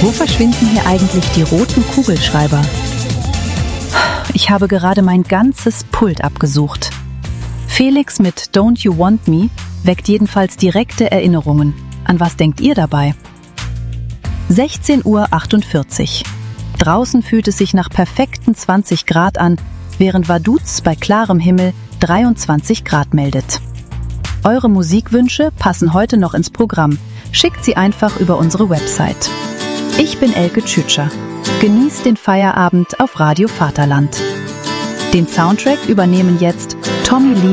Wo verschwinden hier eigentlich die roten Kugelschreiber? Ich habe gerade mein ganzes Pult abgesucht. Felix mit Don't You Want Me weckt jedenfalls direkte Erinnerungen. An was denkt ihr dabei? 16:48 Uhr. Draußen fühlt es sich nach perfekten 20 Grad an, während Vaduz bei klarem Himmel 23 Grad meldet. Eure Musikwünsche passen heute noch ins Programm. Schickt sie einfach über unsere Website. Ich bin Elke Tschütscher. Genießt den Feierabend auf Radio Vaterland. Den Soundtrack übernehmen jetzt Tommy Lee